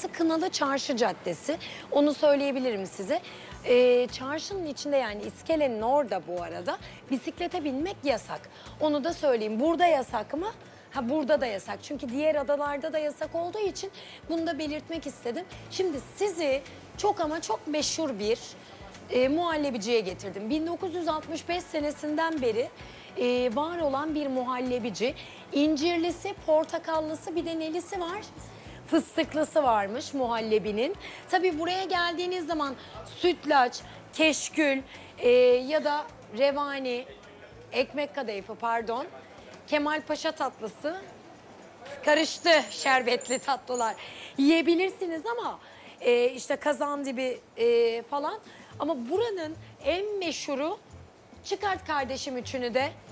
burası Kınalı Çarşı Caddesi. Onu söyleyebilirim size. Çarşının içinde yani iskelenin orada bu arada bisiklete binmek yasak. Onu da söyleyeyim. Burada yasak mı? Ha, burada da yasak. Çünkü diğer adalarda da yasak olduğu için bunu da belirtmek istedim. Şimdi sizi çok ama çok meşhur bir muhallebiciye getirdim. 1965 senesinden beri var olan bir muhallebici. İncirlisi, portakallısı, bir de nelisi var? Fıstıklısı varmış muhallebinin. Tabii buraya geldiğiniz zaman sütlaç, keşkül ya da revani, ekmek kadayıfı pardon, Kemal Paşa tatlısı, karıştı şerbetli tatlılar yiyebilirsiniz ama işte kazandibi falan. Ama buranın en meşhuru, çıkart kardeşim üçünü de.